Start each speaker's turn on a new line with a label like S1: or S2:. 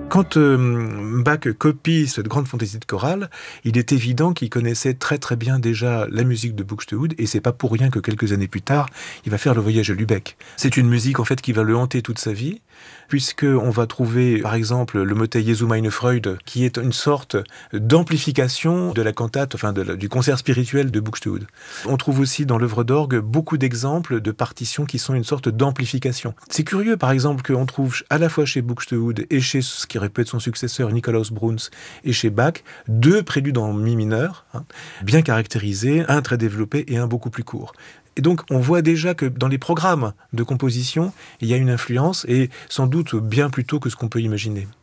S1: Quand Bach copie cette grande fantaisie de chorale, il est évident qu'il connaissait très très bien déjà la musique de Buxtehude, et c'est pas pour rien que quelques années plus tard, il va faire le voyage à Lübeck. C'est une musique en fait qui va le hanter toute sa vie, puisqu'on va trouver par exemple le motet Jesu meine Freude, qui est une sorte d'amplification de la cantate, du concert spirituel de Buxtehude. On trouve aussi dans l'œuvre d'orgue beaucoup d'exemples de partitions qui sont une sorte d'amplification. C'est curieux par exemple qu'on trouve à la fois chez Buxtehude et chez ce qui aurait pu être son successeur Nikolaus Bruns et chez Bach, deux préludes en mi mineur, bien caractérisés, un très développé et un beaucoup plus court. Et donc, on voit déjà que dans les programmes de composition, il y a une influence, et sans doute bien plus tôt que ce qu'on peut imaginer.